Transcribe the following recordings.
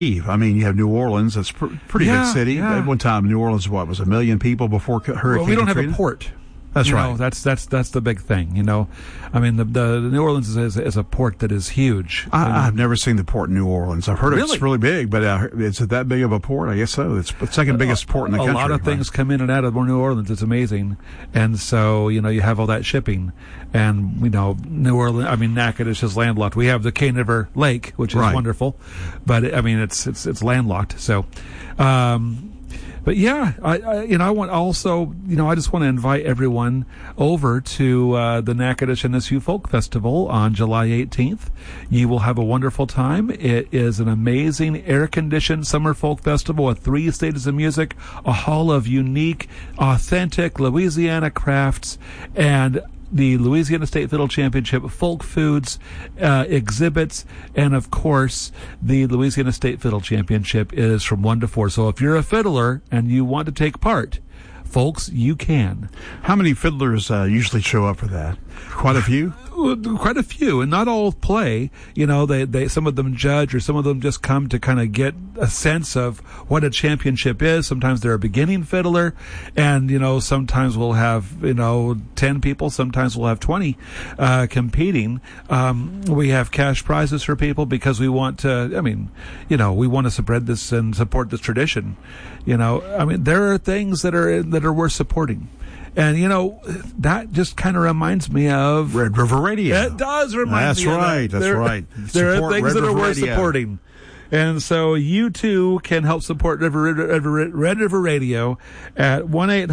I mean, you have New Orleans. That's pretty big city. Yeah. At one time, New Orleans, was 1 million people before Hurricane Well, we don't Katrina? have a port. That's right. That's the big thing. I mean, the New Orleans is a port that is huge. I've never seen the port in New Orleans. I've heard Really? it's really big, but is it that big of a port? I guess so. It's the second biggest port in the country. A lot of things come in and out of New Orleans. It's amazing. And so, you have all that shipping. And, New Orleans, Natchitoches is landlocked. We have the Cane River Lake, which is wonderful. But, it's landlocked. So, but yeah, I want also, I just want to invite everyone over to the Natchitoches NSU Folk Festival on July 18th. You will have a wonderful time. It is an amazing air-conditioned summer folk festival with 3 stages of music, a hall of unique, authentic Louisiana crafts, and the Louisiana State Fiddle Championship, folk foods, exhibits, and of course, the Louisiana State Fiddle Championship is from 1 to 4. So if you're a fiddler and you want to take part, folks, you can. How many fiddlers usually show up for that? Quite a few? Quite a few, and not all play. They some of them judge, or some of them just come to kind of get a sense of what a championship is. Sometimes they're a beginning fiddler, and sometimes we'll have 10 people. Sometimes we'll have 20 competing. We have cash prizes for people because we want to. We want to spread this and support this tradition. There are things that are worth supporting. And, that just kind of reminds me of Red River Radio. It does remind me of that. That's right. There are Support things Red that are River worth Radio. supporting. And so you too can help support Red River Radio at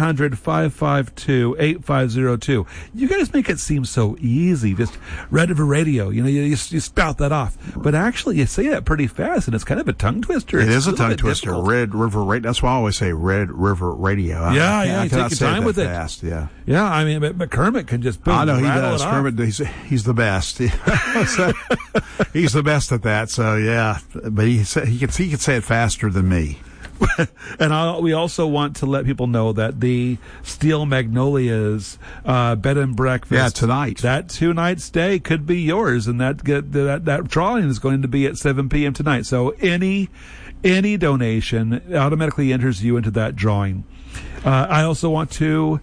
1-800-552-8502. You guys make it seem so easy. Just Red River Radio. You spout that off. But actually, you say that pretty fast, and it's kind of a tongue twister. It is a tongue twister. Difficult. Red River Radio. That's why I always say Red River Radio. Yeah. I You take your time with fast. it. Yeah. Yeah, but Kermit can just boom, I know he rattle does. it off. Kermit, he's the best. He's the best at that. So yeah, but he can say it faster than me. And we also want to let people know that the Steel Magnolias bed and breakfast tonight, that 2-night stay could be yours, and that drawing is going to be at 7 p.m. tonight. So any donation automatically enters you into that drawing. I also want to,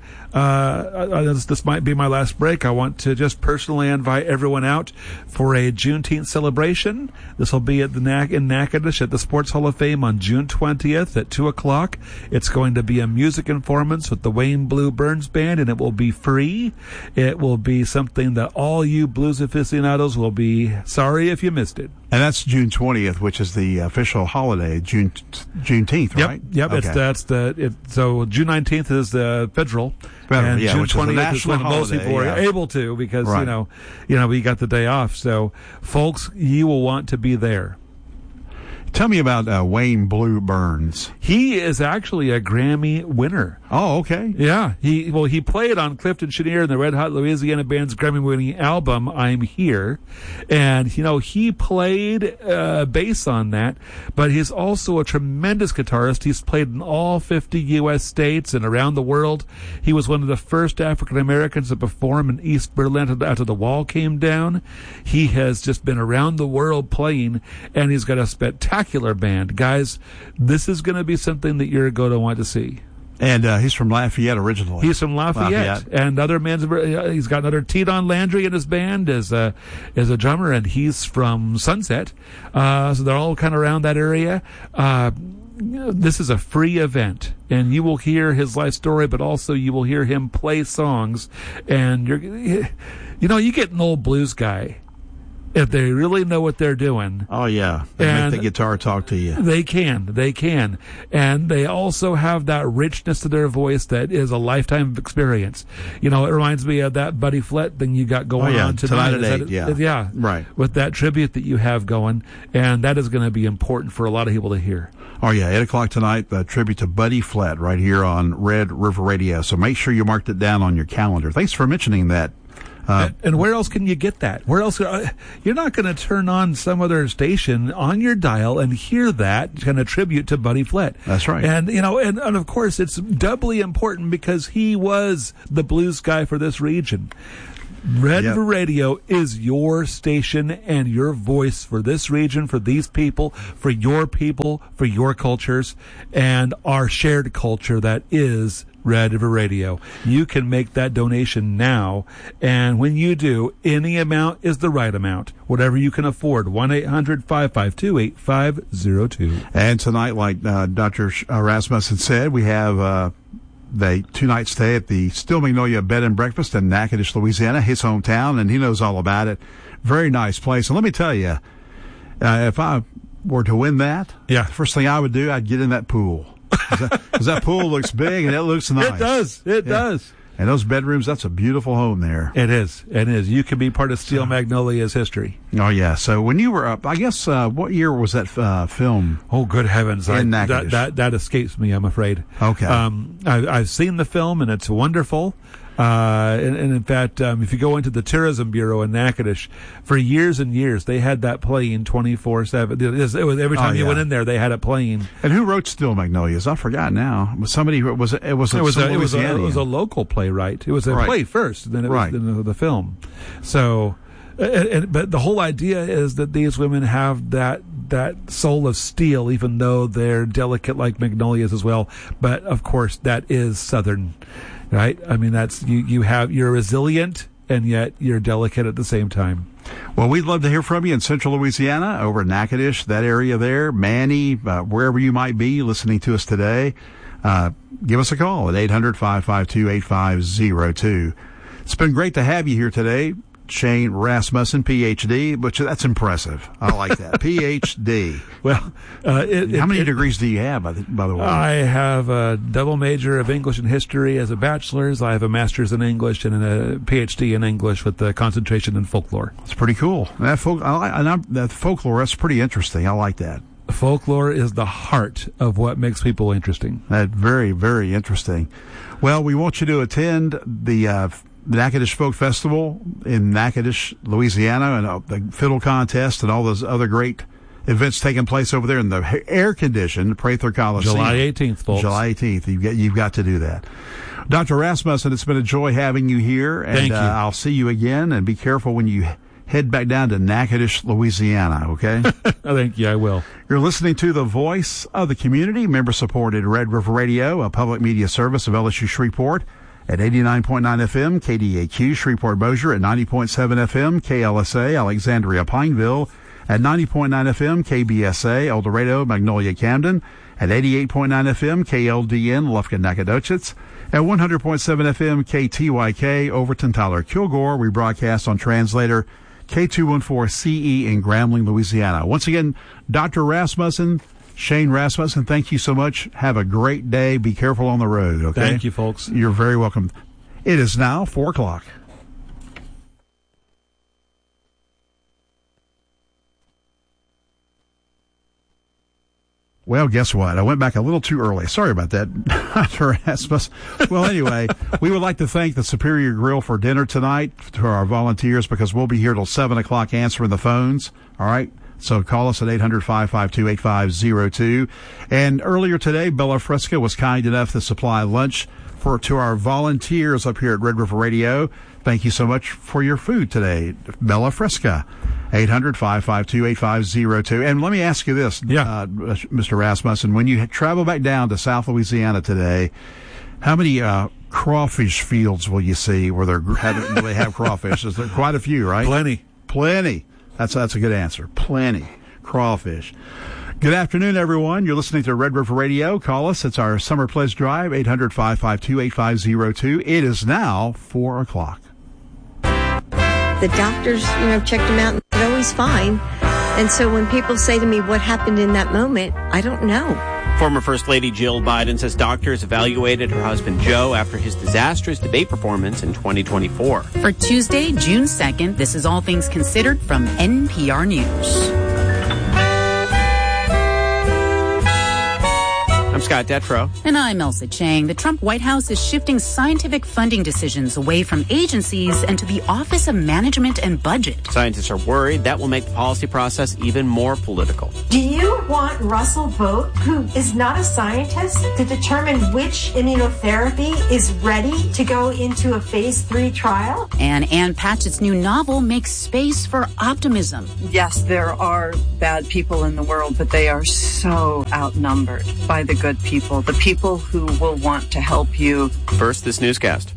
this might be my last break, I want to just personally invite everyone out for a Juneteenth celebration. This will be at in Natchitoches at the Sports Hall of Fame on June 20th at 2 o'clock. It's going to be a music performance with the Wayne Blue Burns Band, and it will be free. It will be something that all you blues aficionados will be sorry if you missed it. And that's June 20th, which is the official holiday, Juneteenth, right? Yep. Okay. So June 19th is the federal, and June 20th is when most people are able to, because we got the day off. So, folks, you will want to be there. Tell me about Wayne Blue Burns. He is actually a Grammy winner. Oh, okay. Yeah. He played on Clifton Chenier and the Red Hot Louisiana Band's Grammy-winning album, I'm Here. And, he played bass on that, but he's also a tremendous guitarist. He's played in all 50 U.S. states and around the world. He was one of the first African Americans to perform in East Berlin after the wall came down. He has just been around the world playing, and he's got a spectacular band. Guys, this is going to be something that you're going to want to see. And he's from Lafayette originally. He's from Lafayette. And other he's got another T-Don Landry in his band as a drummer, and he's from Sunset. So they're all kind of around that area. This is a free event, and you will hear his life story, but also you will hear him play songs. And you get an old blues guy. If they really know what they're doing. Oh, yeah. They make the guitar talk to you. They can. And they also have that richness to their voice that is a lifetime experience. It reminds me of that Buddy Flett thing you got going on tonight. At 8, yeah. Right. With that tribute that you have going. And that is going to be important for a lot of people to hear. Oh, yeah. 8 o'clock tonight, the tribute to Buddy Flett right here on Red River Radio. So make sure you marked it down on your calendar. Thanks for mentioning that. And where else can you get that? Where else? You're not going to turn on some other station on your dial and hear that kind of tribute to Buddy Flett. That's right. And and of course it's doubly important because he was the blues guy for this region. Red River Radio is your station and your voice for this region, for these people, for your cultures, and our shared culture that is Red River Radio. You can make that donation now, and when you do, any amount is the right amount. Whatever you can afford, 1-800-552-8502. And tonight, like Dr. Rasmussen said, we have the 2-night stay at the Steel Magnolia Bed and Breakfast in Natchitoches, Louisiana, his hometown, and he knows all about it. Very nice place. And let me tell you, if I were to win that, the first thing I would do, I'd get in that pool. Because that pool looks big and it looks nice. It does. And those bedrooms, that's a beautiful home there. It is. You can be part of Steel Magnolia's history. Oh, yeah. So when you were up, I guess, what year was that film? Oh, good heavens. That escapes me, I'm afraid. Okay. I've seen the film, and it's wonderful. And in fact, if you go into the Tourism Bureau in Natchitoches, for years and years, they had that playing 24/7. It was every time you went in there, they had it playing. And who wrote Steel Magnolias? I forgot now. Somebody it was a local playwright. It was a play first, then it was the film. So, but the whole idea is that these women have that soul of steel, even though they're delicate like magnolias as well. But of course, that is Southern. Right? I mean, that's you're resilient and yet you're delicate at the same time. Well, we'd love to hear from you in Central Louisiana, over in Natchitoches, that area there, Manny, wherever you might be listening to us today. Give us a call at 800-552-8502. It's been great to have you here today, Shane Rasmussen, Ph.D., which that's impressive. I like that. Ph.D. Well, how many degrees do you have, by the way? I have a double major of English and history as a bachelor's. I have a master's in English and a Ph.D. in English with a concentration in folklore. That's pretty cool. That folklore, that's pretty interesting. I like that. Folklore is the heart of what makes people interesting. That's very, very interesting. Well, we want you to attend the Natchitoches Folk Festival in Natchitoches, Louisiana, and the fiddle contest and all those other great events taking place over there in the air-conditioned Prather Coliseum. July 18th, folks. July 18th. You've got to do that. Dr. Rasmussen, it's been a joy having you here. And Thank you. I'll see you again, and be careful when you head back down to Natchitoches, Louisiana, okay? Thank you, I will. You're listening to the voice of the community, member-supported Red River Radio, a public media service of LSU Shreveport, at 89.9 FM, KDAQ, Shreveport-Bossier, at 90.7 FM, KLSA, Alexandria, Pineville, at 90.9 FM, KBSA, El Dorado, Magnolia, Camden, at 88.9 FM, KLDN, Lufkin, Nacogdoches, at 100.7 FM, KTYK, Overton, Tyler, Kilgore. We broadcast on translator K214CE in Grambling, Louisiana. Once again, Dr. Rasmussen, Shane Rasmussen, thank you so much. Have a great day. Be careful on the road, okay? Thank you, folks. You're very welcome. It is now 4 o'clock. Well, guess what? I went back a little too early. Sorry about that, Dr. Rasmus. Well, anyway, we would like to thank the Superior Grill for dinner tonight to our volunteers, because we'll be here till 7 o'clock answering the phones, all right? So call us at 800-552-8502. And earlier today, Bella Fresca was kind enough to supply lunch to our volunteers up here at Red River Radio. Thank you so much for your food today, Bella Fresca. 800-552-8502. And let me ask you this, Mr. Rasmussen, when you travel back down to South Louisiana today, how many crawfish fields will you see where they have crawfish? Is there quite a few, right? Plenty. That's a good answer. Plenty. Crawfish. Good afternoon, everyone. You're listening to Red River Radio. Call us. It's our Summer Pledge Drive, 800-552-8502. It is now 4 o'clock. The doctors, checked him out and said, oh, he's fine. And so when people say to me, what happened in that moment, I don't know. Former First Lady Jill Biden says doctors evaluated her husband Joe after his disastrous debate performance in 2024. For Tuesday, June 2nd, this is All Things Considered from NPR News. Scott Detrow. And I'm Elsa Chang. The Trump White House is shifting scientific funding decisions away from agencies and to the Office of Management and Budget. Scientists are worried that will make the policy process even more political. Do you want Russell Vought, who is not a scientist, to determine which immunotherapy is ready to go into a phase 3 trial? And Ann Patchett's new novel makes space for optimism. Yes, there are bad people in the world, but they are so outnumbered by the good people, the people who will want to help you. First, this newscast.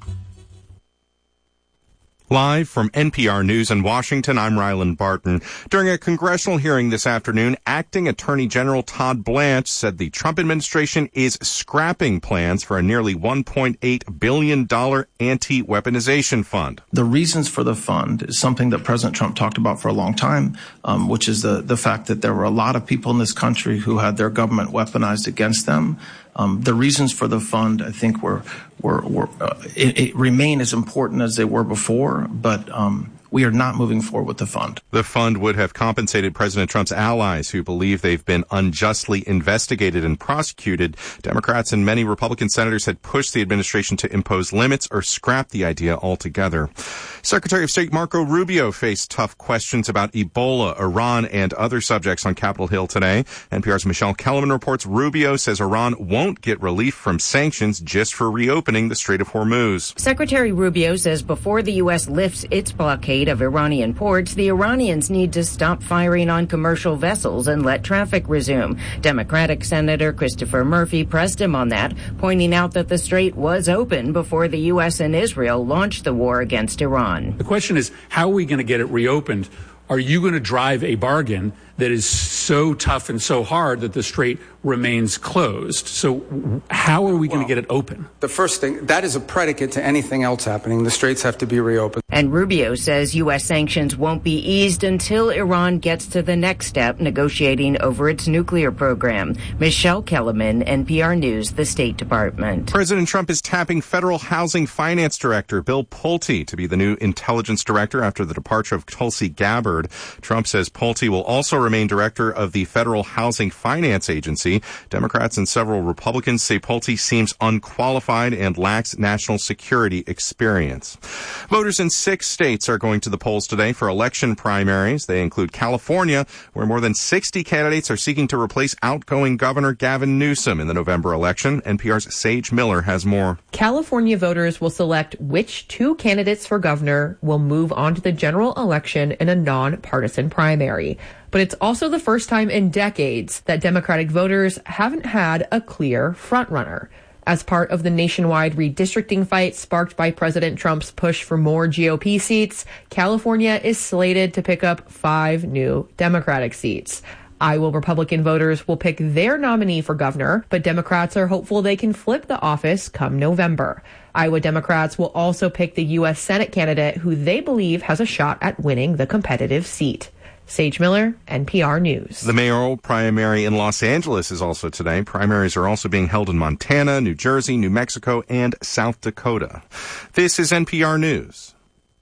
Live from NPR News in Washington, I'm Ryland Barton. During a congressional hearing this afternoon, Acting Attorney General Todd Blanche said the Trump administration is scrapping plans for a nearly $1.8 billion anti-weaponization fund. The reasons for the fund is something that President Trump talked about for a long time, which is the fact that there were a lot of people in this country who had their government weaponized against them. The reasons for the fund, I think, it remain as important as they were before, but we are not moving forward with the fund. The fund would have compensated President Trump's allies who believe they've been unjustly investigated and prosecuted. Democrats and many Republican senators had pushed the administration to impose limits or scrap the idea altogether. Secretary of State Marco Rubio faced tough questions about Ebola, Iran, and other subjects on Capitol Hill today. NPR's Michelle Kellerman reports Rubio says Iran won't get relief from sanctions just for reopening the Strait of Hormuz. Secretary Rubio says before the U.S. lifts its blockade of Iranian ports, the Iranians need to stop firing on commercial vessels and let traffic resume. Democratic Senator Christopher Murphy pressed him on that, pointing out that the strait was open before the U.S. and Israel launched the war against Iran. The question is, how are we going to get it reopened? Are you going to drive a bargain that is so tough and so hard that the strait remains closed? So how are we going to get it open? The first thing, that is a predicate to anything else happening. The straits have to be reopened. And Rubio says U.S. sanctions won't be eased until Iran gets to the next step, negotiating over its nuclear program. Michelle Kellerman, NPR News, the State Department. President Trump is tapping Federal Housing Finance Director Bill Pulte to be the new intelligence director after the departure of Tulsi Gabbard. Trump says Pulte will also remain director of the Federal Housing Finance Agency. Democrats and several Republicans say Pulte seems unqualified and lacks national security experience. Voters in 6 states are going to the polls today for election primaries. They include California, where more than 60 candidates are seeking to replace outgoing Governor Gavin Newsom in the November election. NPR's Sage Miller has more. California voters will select which 2 candidates for governor will move on to the general election in a nonpartisan primary. But it's also the first time in decades that Democratic voters haven't had a clear frontrunner. As part of the nationwide redistricting fight sparked by President Trump's push for more GOP seats, California is slated to pick up 5 new Democratic seats. Iowa Republican voters will pick their nominee for governor, but Democrats are hopeful they can flip the office come November. Iowa Democrats will also pick the U.S. Senate candidate who they believe has a shot at winning the competitive seat. Sage Miller, NPR News. The mayoral primary in Los Angeles is also today. Primaries are also being held in Montana, New Jersey, New Mexico, and South Dakota. This is NPR News.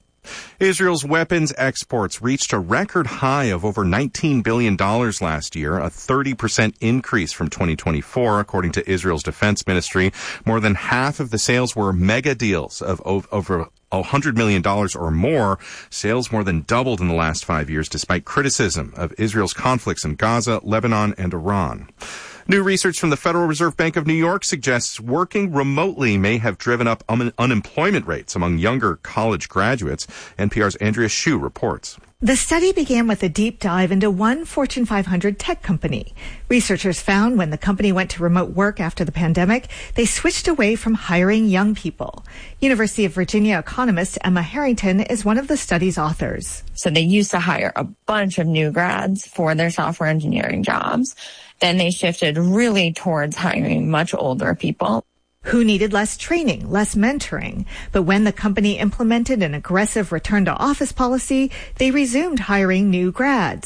Israel's weapons exports reached a record high of over $19 billion last year, a 30% increase from 2024, according to Israel's defense ministry. More than half of the sales were mega deals of over $100 million or more. Sales more than doubled in the last 5 years, despite criticism of Israel's conflicts in Gaza, Lebanon, and Iran. New research from the Federal Reserve Bank of New York suggests working remotely may have driven up unemployment rates among younger college graduates. NPR's Andrea Hsu reports. The study began with a deep dive into one Fortune 500 tech company. Researchers found when the company went to remote work after the pandemic, they switched away from hiring young people. University of Virginia economist Emma Harrington is one of the study's authors. So they used to hire a bunch of new grads for their software engineering jobs. Then they shifted really towards hiring much older people who needed less training, less mentoring. But when the company implemented an aggressive return to office policy, they resumed hiring new grads.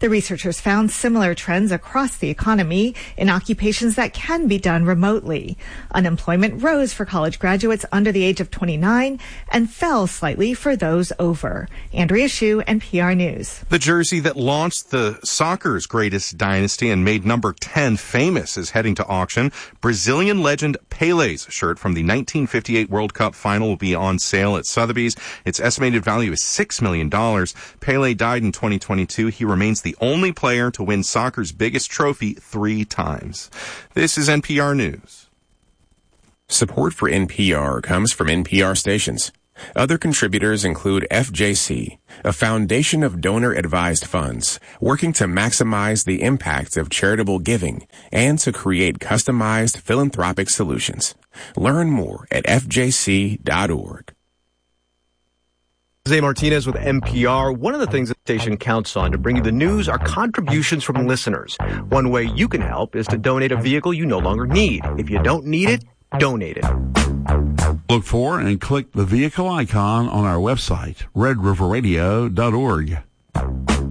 The researchers found similar trends across the economy in occupations that can be done remotely. Unemployment rose for college graduates under the age of 29 and fell slightly for those over. Andrea Hsu, NPR News. The jersey that launched the soccer's greatest dynasty and made number 10 famous is heading to auction. Brazilian legend Pele's shirt from the 1958 World Cup final will be on sale at Sotheby's. Its estimated value is $6 million. Pele died in 2022. He remains the only player to win soccer's biggest trophy 3 times. This is NPR News. Support for NPR comes from NPR stations. Other contributors include FJC, a foundation of donor-advised funds working to maximize the impact of charitable giving and to create customized philanthropic solutions. Learn more at fjc.org. Jose Martinez with NPR. One of the things the station counts on to bring you the news are contributions from listeners. One way you can help is to donate a vehicle you no longer need. If you don't need it, donate it. Look for and click the vehicle icon on our website, redriverradio.org.